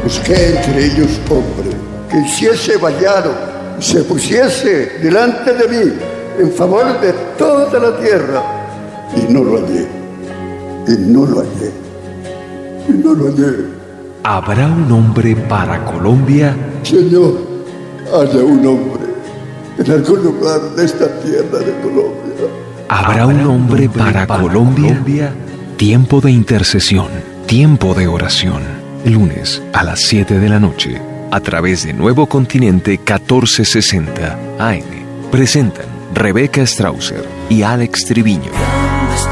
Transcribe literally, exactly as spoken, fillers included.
Busqué entre ellos hombre que hiciese vallado y se pusiese delante de mí en favor de toda la tierra, y no lo hallé, y no lo hallé, y no lo hallé. ¿Habrá un hombre para Colombia? Señor, haya un hombre en algún lugar de esta tierra de Colombia. ¿Habrá un hombre para Colombia? Tiempo de intercesión, tiempo de oración. Lunes a las siete de la noche, a través de Nuevo Continente catorce sesenta A M. Presentan Rebeca Strausser y Alex Triviño.